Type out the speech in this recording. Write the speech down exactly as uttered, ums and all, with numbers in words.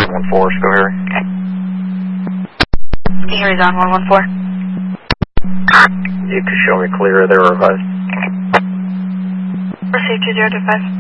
one one four, School Harry. Ski Harry's on one one four. You can show me clear there or revised. Proceed to zero two five.